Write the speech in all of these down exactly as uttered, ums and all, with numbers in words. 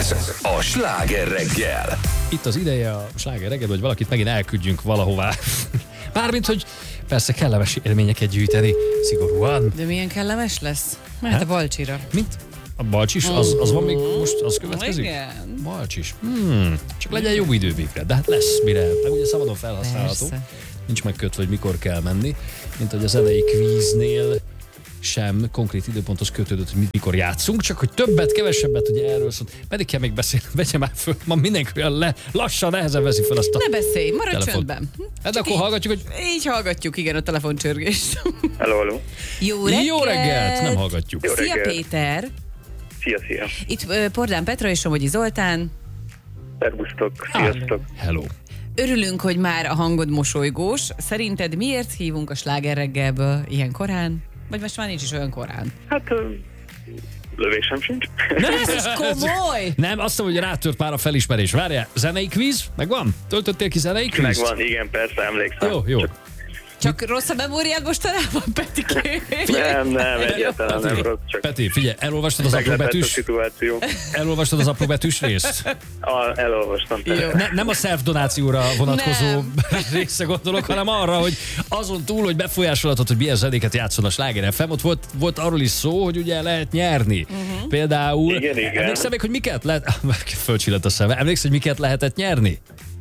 Ez a Sláger reggel. Itt az ideje a Sláger reggel, hogy valakit megint elküldjünk valahová. Mármint, hogy persze kellemes élményeket gyűjteni, szigorúan. De milyen kellemes lesz? Mert a Balcsira. Mint? A Balcsis? Az, az van még most, az következik? Igen. Balcsis. Hmm, csak legyen jó idő végre, de hát lesz mire. Meg ugye szabadon felhasználható. Persze. Nincs megkötve, hogy mikor kell menni. Mint hogy az zenei kvíznél sem konkrét időponthoz kötődött, hogy mikor játszunk, csak hogy többet, kevesebbet, ugye erről szólt. Pedig kell még beszélni, vegye már föl, ma mindenki olyan le, lassan, nehezen veszi fel azt a Ne beszélj, maradj telefon. csöndben. Hát akkor így, hallgatjuk, hogy Így hallgatjuk, igen, a telefoncsörgést. Hello, hello. Jó reggelt! jó reggelt, nem hallgatjuk. Jó Szia reggelt. Péter! Szia, szia. Itt ö, Pordán Petra és Somogyi Zoltán. Szervusztok, sziasztok. Hello. Örülünk, hogy már a hangod mosolygós. Szerinted miért hívunk a Sláger reggelből ilyen korán? Vagy most már nincs is olyan korán? Hát, ö, lövésem sincs. Nem, ez is komoly! Nem, azt mondom, hogy rátört már a felismerés. Várjál, zenei kvíz? Megvan? Töltöttél ki zenei kvízt? Megvan, igen, persze, emlékszem. Jó, jó. Csak Csak rossz a memóriád mostanában, Petikő? nem, nem, egyáltalán nem rossz, csak Peti, figyelj, elolvastad az apró meglepett a betűs? szituáció. Elolvastad az apró betűs részt? A, elolvastam. Jó. Ne, nem a self-donációra vonatkozó Nem. része gondolok, hanem arra, hogy azon túl, hogy befolyásolhatod, hogy milyen zenéket játszon a Sláger ef em, ott volt, volt arról is szó, hogy ugye lehet nyerni. Uh-huh. Például, Igen, igen. emlékszel még, hogy miket lehet, fölcsillant a szeme, emlékszel, hogy miket lehetett nyerni?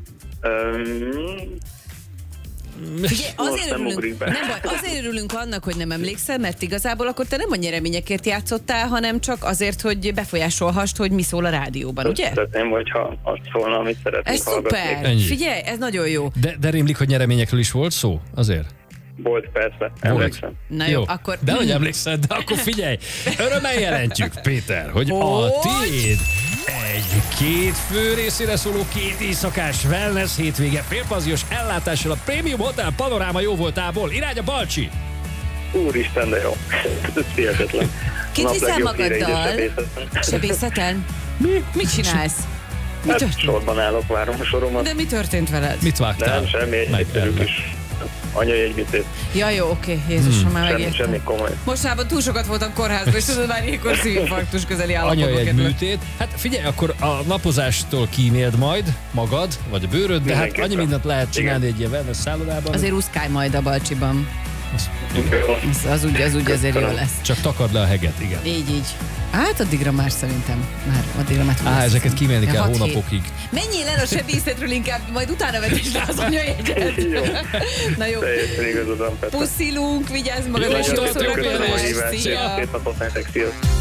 Um, Ugye, azért Most nem örülünk, ugrik be. nem baj, azért örülünk annak, hogy nem emlékszel, mert igazából akkor te nem a nyereményekért játszottál, hanem csak azért, hogy befolyásolhassd, hogy mi szól a rádióban, ugye? Szeretném, hogyha azt szólna, amit szeretnék Ez hallgatni. szuper! Ennyi. Figyelj, ez nagyon jó. De, de rémlik, hogy nyereményekről is volt szó? Azért? Volt, persze, emlékszem. Na jó, akkor... De hogy emlékszel, de akkor figyelj, örömmel jelentjük, Péter, hogy a Hogy? tiéd egy két fő részére szóló két éjszakás wellness hétvége félpanziós ellátással a Premium Hotel Panoráma jóvoltából. Irány a Balcsi! Úristen, de jó. Ez hihetetlen. Kit Nap viszel legjobb híre így a magaddal? sebészeten. Sebészeten? Mi? Mit csinálsz? Mi Hát történt? sorban állok, várom a soromat. De mi történt veled? Mit vágtál? Nem, semmi, egy Meg egyszerű ennek. kis anyai egybitét. Ja, jó, oké, Jézusom, már Semmi, megértem. semmi komoly. Mostában túl sokat voltam kórházban, és tudod, már ilyenkor szívinfarktus közeli Anyai állapotok egy kerülök. műtét. Hát figyelj, akkor a napozástól kíméld majd magad, vagy a bőröd, de hát annyi Mindenképpen. mindent lehet csinálni egy ilyen wellness szállodában. Azért úszkálj majd a Balcsiban. Jó. Az, az úgy, az úgy azért jó Köszönöm. lesz. Csak takard le a heget, igen. Így, így. Hát addigra már szerintem. Már addigra már Á, ezeket kímélni kell Hat hét. hónapokig. Menjél el a sebészetről inkább, majd utána vetítsd le az anyajegyet. Jó. Na jó. Teljesen igazad van, Petra. Puszilunk, vigyázz magadra, és Jó, jó köszönöm, Köszönöm a szórakozást. hívást. Szia! Szép napot nektek, sziasztok.